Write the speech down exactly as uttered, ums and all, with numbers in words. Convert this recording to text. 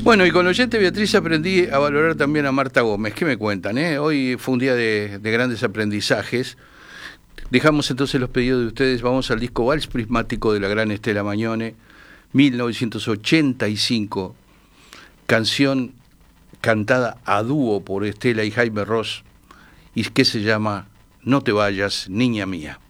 Bueno, y con el oyente Beatriz aprendí a valorar también a Marta Gómez. ¿Qué me cuentan? Eh? Hoy fue un día de, de grandes aprendizajes. Dejamos entonces los pedidos de ustedes. Vamos al disco Vals Prismático de la gran Estela Magnone, mil novecientos ochenta y cinco, canción cantada a dúo por Estela y Jaime Ross, y que se llama No te vayas, niña mía.